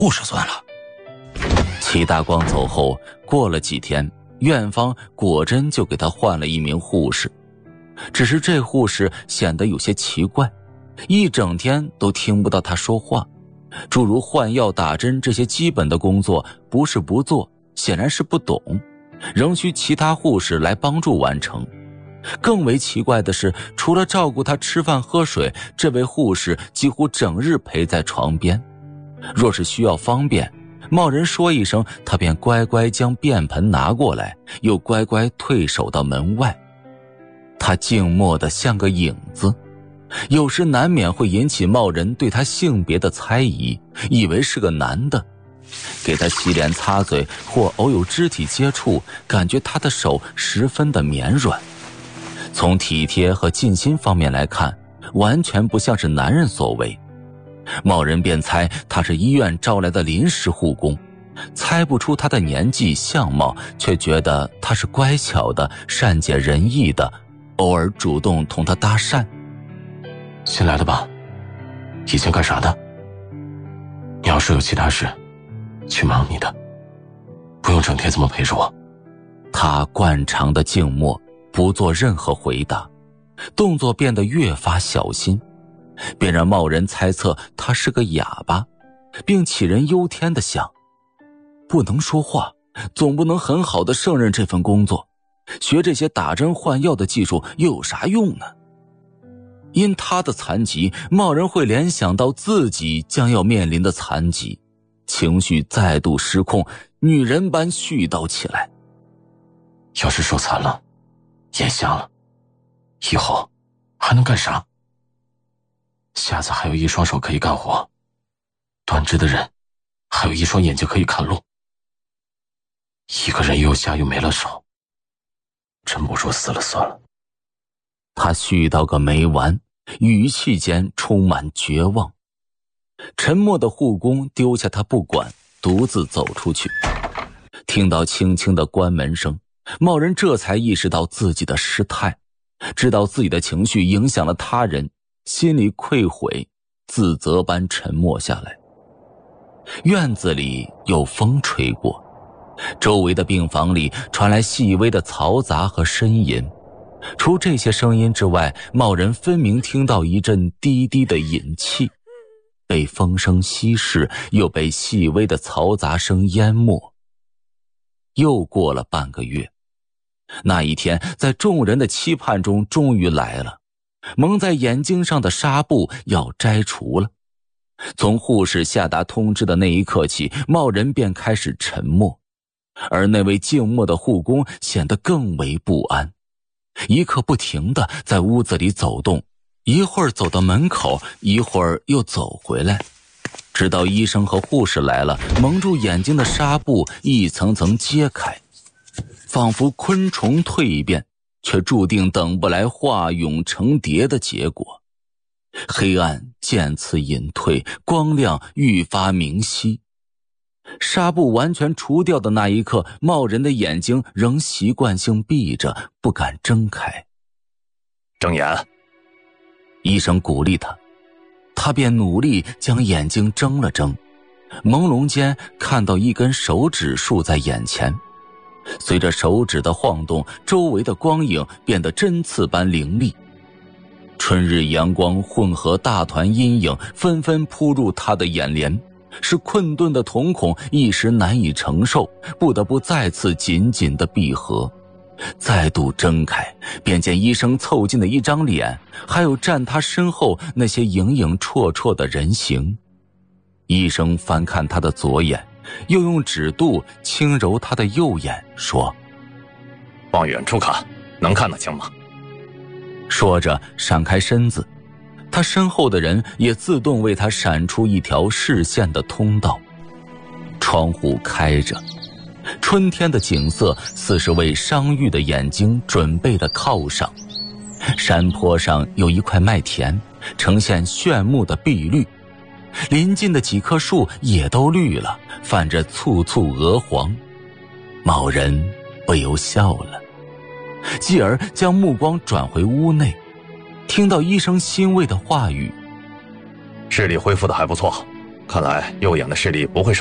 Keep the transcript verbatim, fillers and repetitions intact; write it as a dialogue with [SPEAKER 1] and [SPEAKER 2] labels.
[SPEAKER 1] 护士算了。
[SPEAKER 2] 齐大光走后，过了几天，院方果真就给他换了一名护士。只是这护士显得有些奇怪，一整天都听不到他说话，诸如换药打针这些基本的工作不是不做，显然是不懂，仍需其他护士来帮助完成。更为奇怪的是，除了照顾他吃饭喝水，这位护士几乎整日陪在床边。若是需要方便，贸然说一声，他便乖乖将便盆拿过来，又乖乖退守到门外。他静默得像个影子，有时难免会引起贸然对他性别的猜疑，以为是个男的。给他洗脸擦嘴或偶有肢体接触，感觉他的手十分的绵软。从体贴和尽心方面来看，完全不像是男人所为。贸然便猜他是医院招来的临时护工，猜不出他的年纪相貌，却觉得他是乖巧的、善解人意的，偶尔主动同他搭讪。
[SPEAKER 3] 新来的吧？以前干啥的？你要是有其他事，去忙你的，不用整天这么陪着我。
[SPEAKER 2] 他惯常的静默，不做任何回答，动作变得越发小心，便让贸然猜测他是个哑巴，并杞人忧天地想，不能说话，总不能很好的胜任这份工作，学这些打针换药的技术又有啥用呢？因他的残疾，贸然会联想到自己将要面临的残疾，情绪再度失控，女人般絮叨起来。
[SPEAKER 3] 要是手残了，眼瞎了，以后还能干啥？瞎子还有一双手可以干活，断肢的人还有一双眼睛可以看路。一个人又瞎又没了手，真不如死了算了。
[SPEAKER 2] 他絮叨个没完，语气间充满绝望。沉默的护工丢下他不管，独自走出去。听到轻轻的关门声，贸然这才意识到自己的失态，知道自己的情绪影响了他人，心里愧悔，自责般沉默下来。院子里有风吹过，周围的病房里传来细微的嘈杂和呻吟。除这些声音之外，贸然分明听到一阵低低的饮气，被风声稀释，又被细微的嘈杂声淹没。又过了半个月，那一天在众人的期盼中终于来了，蒙在眼睛上的纱布要摘除了。从护士下达通知的那一刻起，贸然便开始沉默，而那位静默的护工显得更为不安，一刻不停地在屋子里走动，一会儿走到门口，一会儿又走回来，直到医生和护士来了，蒙住眼睛的纱布一层层揭开，仿佛昆虫蜕变，却注定等不来化蛹成蝶的结果。黑暗渐次隐退，光亮愈发明晰。纱布完全除掉的那一刻，贸然的眼睛仍习惯性闭着，不敢睁开。
[SPEAKER 1] 睁眼。
[SPEAKER 2] 医生鼓励他，他便努力将眼睛睁了睁，朦胧间看到一根手指竖在眼前，随着手指的晃动，周围的光影变得针刺般凌厉。春日阳光混合大团阴影纷纷扑入他的眼帘，使困顿的瞳孔一时难以承受，不得不再次紧紧地闭合。再度睁开，便见医生凑近的一张脸，还有站他身后那些影影绰绰的人形。医生翻看他的左眼，又用指肚轻揉他的右眼，说：
[SPEAKER 1] 往远处看，能看得清吗？
[SPEAKER 2] 说着闪开身子，他身后的人也自动为他闪出一条视线的通道。窗户开着，春天的景色似是为伤愈的眼睛准备了犒赏。山坡上有一块麦田，呈现炫目的碧绿，临近的几棵树也都绿了，泛着簇簇鹅黄。某人不由笑了，继而将目光转回屋内，听到医生欣慰的话语：
[SPEAKER 1] 视力恢复的还不错， 看来右眼的视力不会受